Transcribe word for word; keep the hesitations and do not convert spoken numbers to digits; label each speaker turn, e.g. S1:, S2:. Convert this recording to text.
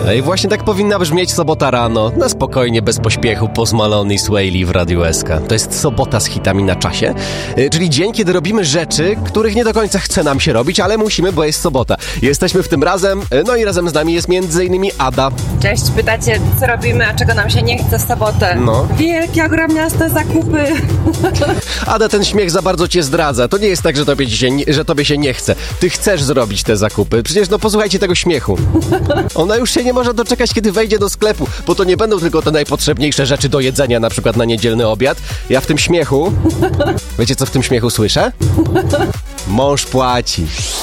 S1: I właśnie tak powinna brzmieć sobota rano, na spokojnie, bez pośpiechu, pozmalony Swaley w Radiu S K. To jest sobota z hitami na czasie, czyli dzień, kiedy robimy rzeczy, których nie do końca chce nam się robić, ale musimy, bo jest sobota. Jesteśmy w tym razem, no i razem z nami jest między innymi Ada.
S2: Cześć, pytacie, co robimy, a czego nam się nie chce w sobotę?
S1: No.
S2: Wielkie, ogromniaste zakupy.
S1: Ada, ten śmiech za bardzo cię zdradza. To nie jest tak, że tobie, się, że tobie się nie chce. Ty chcesz zrobić te zakupy. Przecież no posłuchajcie tego śmiechu. Ona już się nie może doczekać, kiedy wejdzie do sklepu, bo to nie będą tylko te najpotrzebniejsze rzeczy do jedzenia, na przykład na niedzielny obiad. Ja w tym śmiechu... Wiecie, co w tym śmiechu słyszę? Mąż płaci.